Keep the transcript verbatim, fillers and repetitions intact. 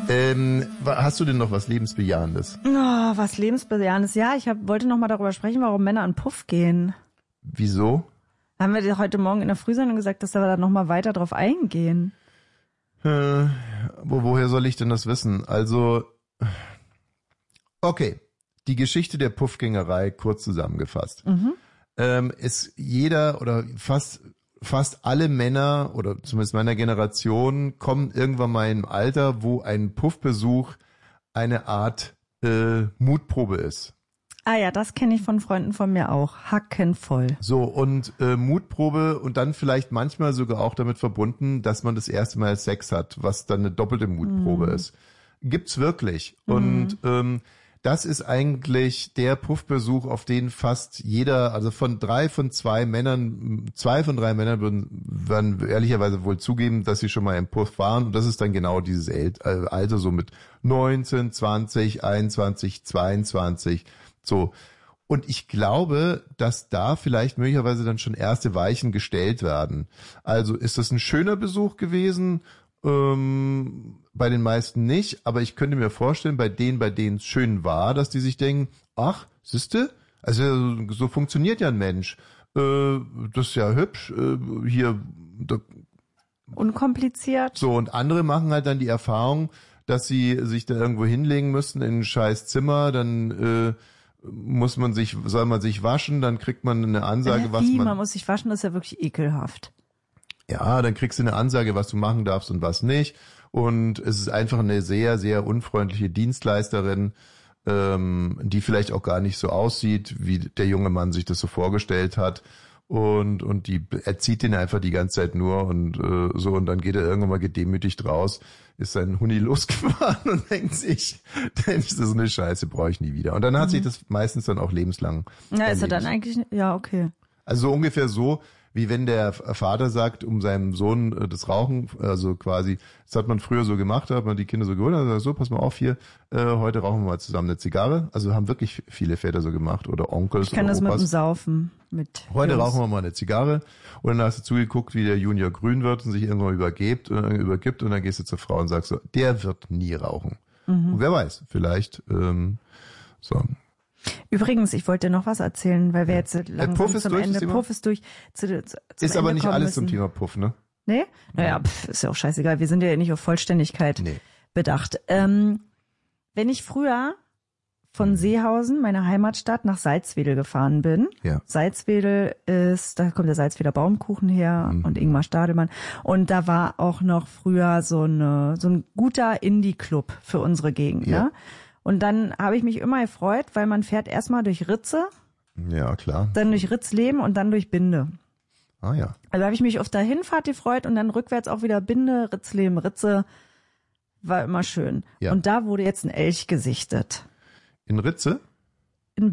Ähm, hast du denn noch was Lebensbejahendes? Oh, was Lebensbejahendes? Ja, ich hab, wollte noch mal darüber sprechen, warum Männer an Puff gehen. Wieso? Haben wir dir heute Morgen in der Frühsendung gesagt, dass wir da noch mal weiter drauf eingehen? Äh, wo, woher soll ich denn das wissen? Also, okay, die Geschichte der Puffgängerei kurz zusammengefasst. Mhm. Ähm, ist jeder oder fast fast alle Männer oder zumindest meiner Generation kommen irgendwann mal in ein Alter, wo ein Puffbesuch eine Art äh, Mutprobe ist. Ah ja, das kenne ich von Freunden von mir auch. Hackenvoll. So, und äh, Mutprobe und dann vielleicht manchmal sogar auch damit verbunden, dass man das erste Mal Sex hat, was dann eine doppelte Mutprobe mm. ist. Gibt's wirklich. Mm. Und ähm, das ist eigentlich der Puffbesuch, auf den fast jeder, also von drei von zwei Männern, zwei von drei Männern würden, würden ehrlicherweise wohl zugeben, dass sie schon mal im Puff waren. Und das ist dann genau dieses Alter, so mit neunzehn, zwanzig, einundzwanzig, zweiundzwanzig, so. Und ich glaube, dass da vielleicht möglicherweise dann schon erste Weichen gestellt werden. Also ist das ein schöner Besuch gewesen? Ähm, bei den meisten nicht, aber ich könnte mir vorstellen, bei denen, bei denen es schön war, dass die sich denken, ach, siehste, also so funktioniert ja ein Mensch. Äh, das ist ja hübsch, äh, hier. Da, unkompliziert. So, und andere machen halt dann die Erfahrung, dass sie sich da irgendwo hinlegen müssen in ein scheiß Zimmer, dann äh, muss man sich, soll man sich waschen, dann kriegt man eine Ansage, äh, was wie, man... man muss sich waschen, das ist ja wirklich ekelhaft. Ja, dann kriegst du eine Ansage, was du machen darfst und was nicht. Und es ist einfach eine sehr, sehr unfreundliche Dienstleisterin, ähm, die vielleicht auch gar nicht so aussieht, wie der junge Mann sich das so vorgestellt hat. Und und die erzieht den einfach die ganze Zeit nur und äh, so. Und dann geht er irgendwann mal gedemütigt raus, ist sein Huni losgefahren und denkt sich, das ist eine Scheiße, brauche ich nie wieder. Und dann hat mhm. sich das meistens dann auch lebenslang. Ja, ist er dann eigentlich, ja, okay. Also so ungefähr so, wie wenn der Vater sagt, um seinem Sohn äh, das Rauchen, also quasi, das hat man früher so gemacht, da hat man die Kinder so geholt, und sagt so, pass mal auf hier, äh, heute rauchen wir mal zusammen eine Zigarre. Also haben wirklich viele Väter so gemacht oder Onkels ich kann oder das Opas. mit dem Saufen. Mit heute Jungs. rauchen wir mal eine Zigarre und dann hast du zugeguckt, wie der Junior grün wird und sich irgendwann übergibt, äh, übergibt und dann gehst du zur Frau und sagst so, der wird nie rauchen. Mhm. Und wer weiß, vielleicht ähm, so. Übrigens, ich wollte dir noch was erzählen, weil wir jetzt langsam Puff ist zum durch, Ende, das Puff ist durch, zu, zu, zum Ist Ende aber nicht kommen alles müssen. zum Thema Puff, ne? Nee? Naja, pff, ist ja auch scheißegal, wir sind ja nicht auf Vollständigkeit nee. bedacht. Ähm, wenn ich früher von Seehausen, meiner Heimatstadt, nach Salzwedel gefahren bin, ja. Salzwedel ist, da kommt der Salzwedler Baumkuchen her mhm. und Ingmar Stadelmann, und da war auch noch früher so eine so ein guter Indie-Club für unsere Gegend, ja. ne? Und dann habe ich mich immer gefreut, weil man fährt erstmal durch Ritze, ja klar, dann durch Ritzleben und dann durch Binde. Ah ja. Also habe ich mich auf der Hinfahrt gefreut und dann rückwärts auch wieder Binde, Ritzleben, Ritze, war immer schön. Ja. Und da wurde jetzt ein Elch gesichtet. In Ritze?